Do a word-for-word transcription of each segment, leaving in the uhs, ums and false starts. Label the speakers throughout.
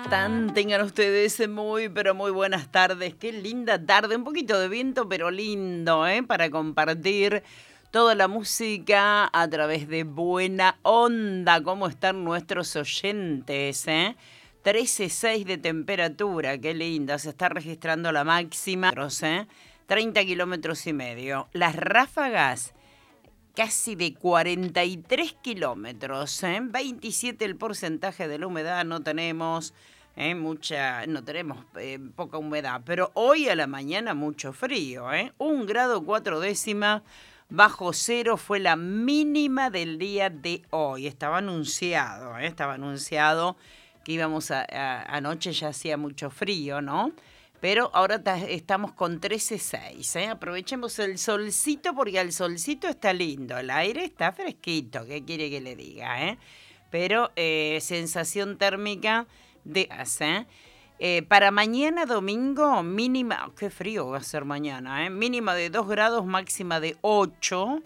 Speaker 1: están? Tengan ustedes muy, pero muy buenas tardes. Qué linda tarde, un poquito de viento, pero lindo, ¿eh? Para compartir toda la música a través de Buena Onda. ¿Cómo están nuestros oyentes, eh? trece coma seis de temperatura, qué linda. Se está registrando la máxima, ¿eh? treinta kilómetros y medio. Las ráfagas casi de cuarenta y tres kilómetros, ¿eh? veintisiete el porcentaje de la humedad, no tenemos ¿eh? mucha, no tenemos eh, poca humedad, pero hoy a la mañana mucho frío, ¿eh? un grado cuatro décimas bajo cero fue la mínima del día de hoy, estaba anunciado, ¿eh? estaba anunciado que íbamos a, a, anoche ya hacía mucho frío, ¿no? Pero ahora ta, estamos con trece coma seis, ¿eh? Aprovechemos el solcito porque el solcito está lindo, el aire está fresquito, ¿qué quiere que le diga, eh? Pero eh, sensación térmica de... ¿eh? Eh, para mañana domingo, mínima... Qué frío va a ser mañana, ¿eh? Mínima de dos grados, máxima de ocho,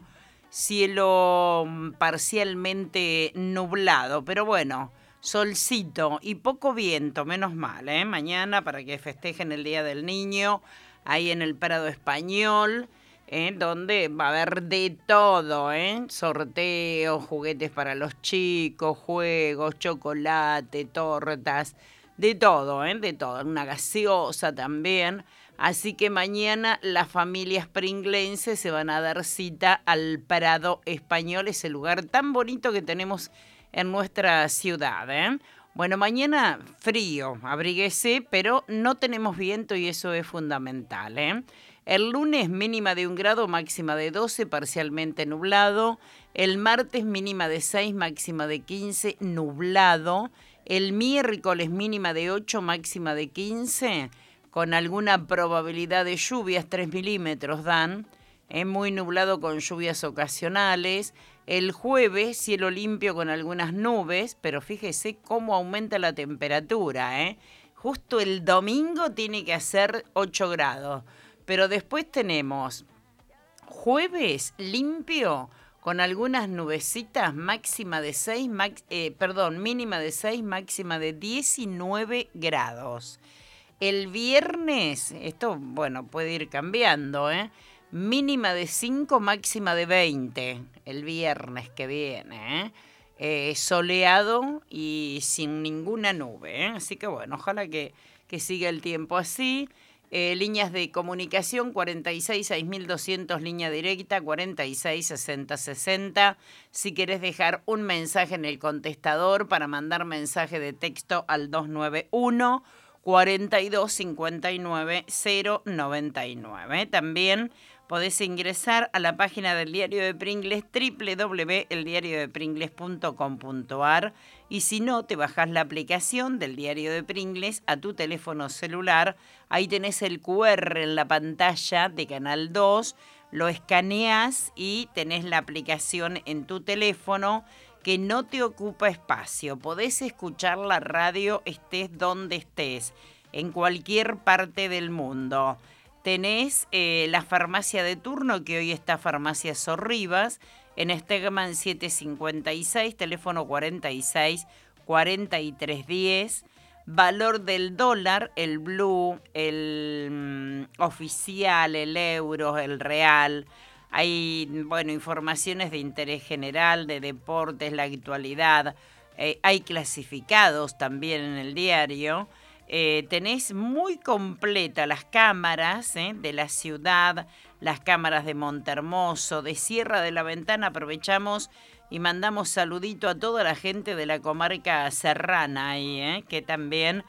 Speaker 1: cielo parcialmente nublado, pero bueno... Solcito y poco viento, menos mal, ¿eh? Mañana para que festejen el Día del Niño, ahí en el Prado Español, ¿eh? Donde va a haber de todo, ¿eh? Sorteos, juguetes para los chicos, juegos, chocolate, tortas, de todo, ¿eh? De todo, una gaseosa también. Así que mañana las familias pringlenses se van a dar cita al Prado Español, ese lugar tan bonito que tenemos en nuestra ciudad, ¿eh? Bueno, mañana frío, abríguese, pero no tenemos viento y eso es fundamental, ¿eh? El lunes mínima de un grado, máxima de doce, parcialmente nublado. El martes mínima de seis, máxima de quince, nublado. El miércoles mínima de ocho, máxima de quince, con alguna probabilidad de lluvias, tres milímetros dan. Es muy nublado con lluvias ocasionales. El jueves, cielo limpio con algunas nubes, pero fíjese cómo aumenta la temperatura, ¿eh? Justo el domingo tiene que hacer ocho grados, pero después tenemos jueves limpio con algunas nubecitas, máxima de seis, max, eh, perdón, mínima de seis, máxima de diecinueve grados. El viernes, esto, bueno, puede ir cambiando, ¿eh? Mínima de cinco, máxima de veinte, el viernes que viene, ¿eh? Eh, soleado y sin ninguna nube, ¿eh? Así que bueno, ojalá que, que siga el tiempo así. Eh, líneas de comunicación, cuarenta y seis, seis mil doscientos, línea directa, cuarenta y seis, sesenta, sesenta. Si querés dejar un mensaje en el contestador para mandar mensaje de texto al dos nueve uno, cuarenta y dos, cincuenta y nueve, cero noventa y nueve. También podés ingresar a la página del Diario de Pringles, doble u doble u doble u punto el diario de pringles punto com punto a r, y si no, te bajás la aplicación del Diario de Pringles a tu teléfono celular. Ahí tenés el cu erre en la pantalla de Canal dos, lo escaneás y tenés la aplicación en tu teléfono que no te ocupa espacio. Podés escuchar la radio estés donde estés, en cualquier parte del mundo. Tenés eh, la farmacia de turno, que hoy está Farmacia Sorribas, en Stegman setecientos cincuenta y seis, teléfono cuarenta y seis, cuarenta y tres diez. Valor del dólar, el blue, el mm, oficial, el euro, el real. Hay, bueno, informaciones de interés general, de deportes, la actualidad. Eh, hay clasificados también en el diario. Eh, tenés muy completa las cámaras ¿eh? de la ciudad, las cámaras de Montehermoso, de Sierra de la Ventana. Aprovechamos y mandamos saludito a toda la gente de la comarca serrana ahí, ¿eh? que también